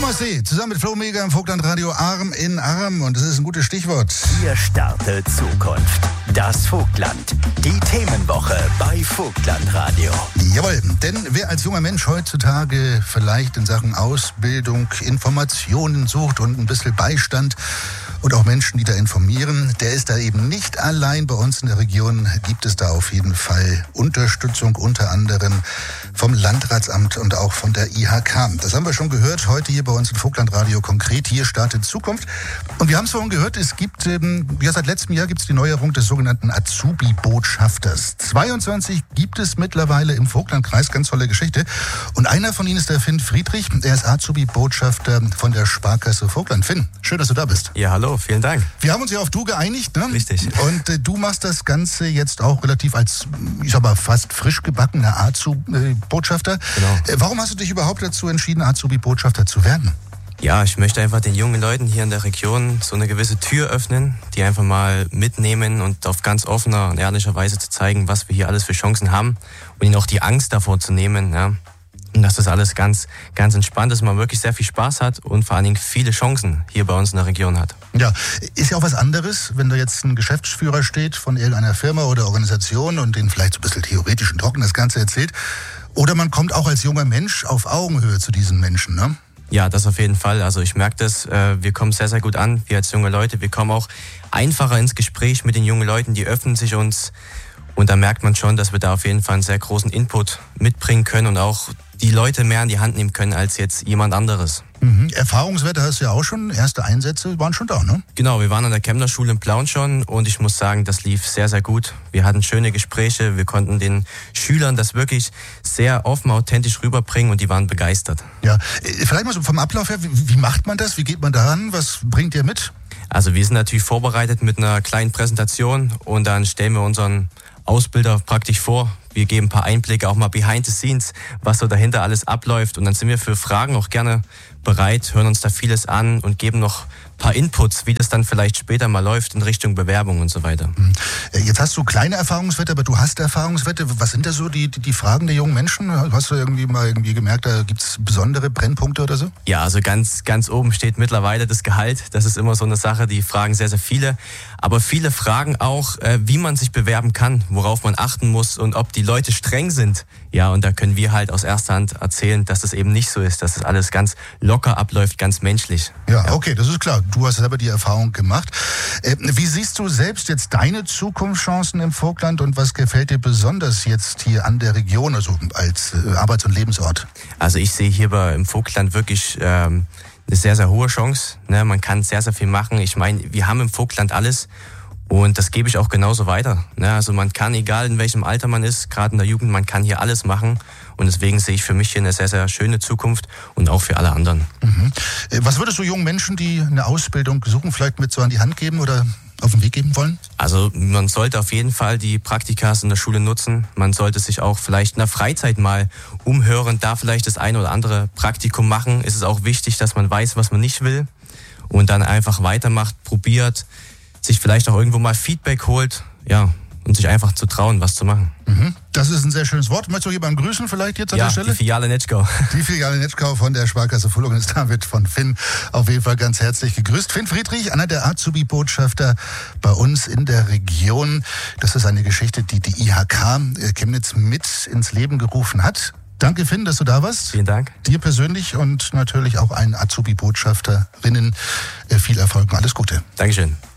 Thomas See, zusammen mit Flo Mega im Vogtlandradio Arm in Arm. Und das ist ein gutes Stichwort. Hier startet Zukunft. Das Vogtland. Die Themenwoche bei Vogtlandradio. Jawohl, denn wer als junger Mensch heutzutage vielleicht in Sachen Ausbildung Informationen sucht und ein bisschen Beistand und auch Menschen, die da informieren, der ist da eben nicht allein. Bei uns in der Region gibt es da auf jeden Fall Unterstützung, unter anderem vom Landratsamt und auch von der IHK. Das haben wir schon gehört, heute hier bei uns im Vogtlandradio konkret. Hier startet Zukunft. Und wir haben es vorhin gehört, es gibt, seit letztem Jahr gibt es die Neuerung des sogenannten Azubi-Botschafters. 22 gibt es mittlerweile im Vogtlandkreis, ganz tolle Geschichte. Und einer von ihnen ist der Finn Friedrich. Er ist Azubi-Botschafter von der Sparkasse Vogtland. Finn, schön, dass du da bist. Ja, hallo, vielen Dank. Wir haben uns ja auf Du geeinigt, ne? Richtig. Und du machst das Ganze jetzt auch relativ als, ich sag mal, fast frisch gebackener Azubi-Botschafter. Genau. Warum hast du dich überhaupt dazu entschieden, Azubi-Botschafter zu werden? Ja, ich möchte einfach den jungen Leuten hier in der Region so eine gewisse Tür öffnen, die einfach mal mitnehmen und auf ganz offener und ehrlicher Weise zu zeigen, was wir hier alles für Chancen haben und ihnen auch die Angst davor zu nehmen, ja. Und dass das alles ganz, ganz entspannt ist, man wirklich sehr viel Spaß hat und vor allen Dingen viele Chancen hier bei uns in der Region hat. Ja, ist ja auch was anderes, wenn da jetzt ein Geschäftsführer steht von irgendeiner Firma oder Organisation und den vielleicht so ein bisschen theoretisch und trocken das Ganze erzählt. Oder man kommt auch als junger Mensch auf Augenhöhe zu diesen Menschen, ne? Ja, das auf jeden Fall. Also ich merke das, wir kommen sehr, sehr gut an, wir als junge Leute. Wir kommen auch einfacher ins Gespräch mit den jungen Leuten, die öffnen sich uns. Und da merkt man schon, dass wir da auf jeden Fall einen sehr großen Input mitbringen können und auch die Leute mehr in die Hand nehmen können als jetzt jemand anderes. Mhm. Erfahrungswerte hast du ja auch schon, erste Einsätze waren schon da, ne? Genau, wir waren an der Kemmler-Schule in Plauen schon und ich muss sagen, das lief sehr, sehr gut. Wir hatten schöne Gespräche, wir konnten den Schülern das wirklich sehr offen, authentisch rüberbringen und die waren begeistert. Ja, vielleicht mal so vom Ablauf her, wie macht man das? Wie geht man da ran? Was bringt ihr mit? Also wir sind natürlich vorbereitet mit einer kleinen Präsentation und dann stellen wir unseren Ausbilder praktisch vor. Wir geben ein paar Einblicke, auch mal behind the scenes, was so dahinter alles abläuft. Und dann sind wir für Fragen auch gerne bereit, hören uns da vieles an und geben noch ein paar Inputs, wie das dann vielleicht später mal läuft in Richtung Bewerbung und so weiter. Jetzt hast du kleine Erfahrungswerte, aber du hast Erfahrungswerte. Was sind da so die Fragen der jungen Menschen? Hast du irgendwie gemerkt, da gibt es besondere Brennpunkte oder so? Ja, also ganz, ganz oben steht mittlerweile das Gehalt. Das ist immer so eine Sache, die fragen sehr, sehr viele. Aber viele fragen auch, wie man sich bewerben kann, worauf man achten muss und ob die Leute streng sind. Ja, und da können wir halt aus erster Hand erzählen, dass das eben nicht so ist, dass das alles ganz locker abläuft, ganz menschlich. Ja, okay, das ist klar. Du hast selber die Erfahrung gemacht. Wie siehst du selbst jetzt deine Zukunftschancen im Vogtland und was gefällt dir besonders jetzt hier an der Region, also als Arbeits- und Lebensort? Also ich sehe hier im Vogtland wirklich eine sehr, sehr hohe Chance. Ne? Man kann sehr, sehr viel machen. Ich meine, wir haben im Vogtland alles. Und das gebe ich auch genauso weiter. Also man kann, egal in welchem Alter man ist, gerade in der Jugend, man kann hier alles machen. Und deswegen sehe ich für mich hier eine sehr, sehr schöne Zukunft und auch für alle anderen. Mhm. Was würdest du jungen Menschen, die eine Ausbildung suchen, vielleicht mit so an die Hand geben oder auf den Weg geben wollen? Also man sollte auf jeden Fall die Praktikas in der Schule nutzen. Man sollte sich auch vielleicht in der Freizeit mal umhören, da vielleicht das eine oder andere Praktikum machen. Es ist auch wichtig, dass man weiß, was man nicht will und dann einfach weitermacht, probiert, sich vielleicht auch irgendwo mal Feedback holt, ja, und sich einfach zu trauen, was zu machen. Mhm. Das ist ein sehr schönes Wort. Möchtest du jemanden grüßen vielleicht jetzt an der Stelle? Ja, die Filiale Netschkau. Die Filiale Netschkau von der Sparkasse Vogtland ist damit von Finn auf jeden Fall ganz herzlich gegrüßt. Finn Friedrich, einer der Azubi-Botschafter bei uns in der Region. Das ist eine Geschichte, die die IHK Chemnitz mit ins Leben gerufen hat. Danke, Finn, dass du da warst. Vielen Dank. Dir persönlich und natürlich auch allen Azubi-Botschafterinnen viel Erfolg und alles Gute. Dankeschön.